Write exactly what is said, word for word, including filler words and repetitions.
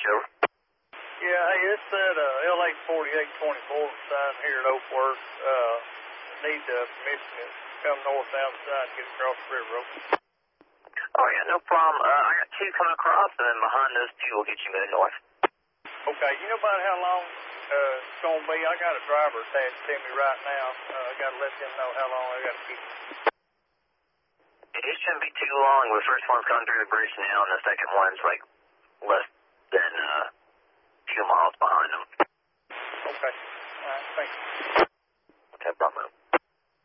over. Yeah, hey, it's at uh, L eight forty-eight twenty-four sign here at Oakworth. Uh, need uh, permission to come north down the side and get across the river. Okay? Oh, yeah, no problem. Uh, I got two coming across, and then behind those two will get you moving north. Okay, you know about how long uh, it's going to be? I got a driver attached to me right now. Uh, I got to let them know how long I got to keep them. It shouldn't be too long. The first one's coming through the bridge now, and the second one's like less than uh, two miles behind them. Okay. All right, thank you.